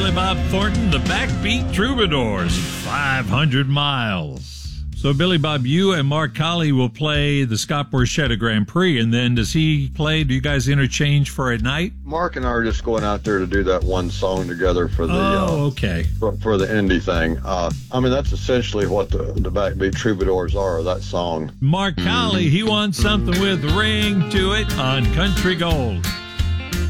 Billy Bob Thornton, the Backbeat Troubadours, 500 miles. So, Billy Bob, you and Mark Colley will play the Scott Borchetta Grand Prix, and then does he play? Do you guys interchange for a night? Mark and I are just going out there to do that one song together for the okay. for the indie thing. I mean, that's essentially what the Backbeat Troubadours are, that song. Mark Colley, he wants something with ring to it on Country Gold.